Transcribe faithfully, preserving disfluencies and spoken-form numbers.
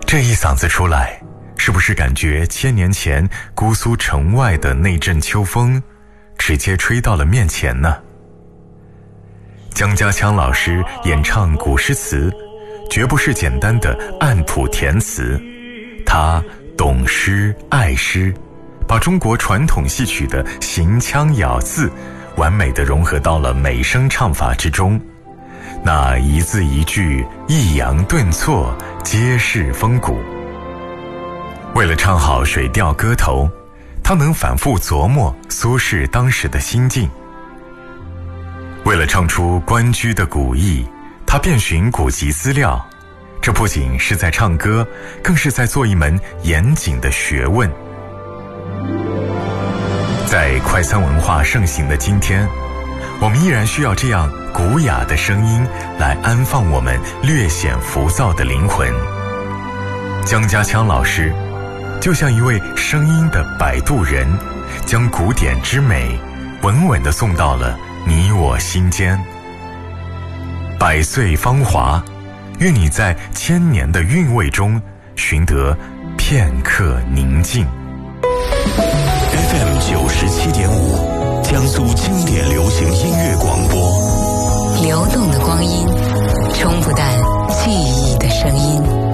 这一嗓子出来，是不是感觉千年前姑苏城外的那阵秋风直接吹到了面前呢？江家强老师演唱古诗词，绝不是简单的按谱填词，他懂诗爱诗，把中国传统戏曲的行腔咬字完美地融合到了美声唱法之中，那一字一句抑扬顿挫，皆是风骨。为了唱好水调歌头，他能反复琢磨苏轼当时的心境。为了唱出关雎的古意，他遍寻古籍资料，这不仅是在唱歌，更是在做一门严谨的学问。在快餐文化盛行的今天，我们依然需要这样古雅的声音来安放我们略显浮躁的灵魂。江家强老师就像一位声音的摆渡人，将古典之美稳稳地送到了你我心间。百岁芳华，愿你在千年的韵味中寻得片刻宁静。 F M 九十七点五，江苏经典流行音乐广播。 流动的光阴，冲不淡记忆的声音。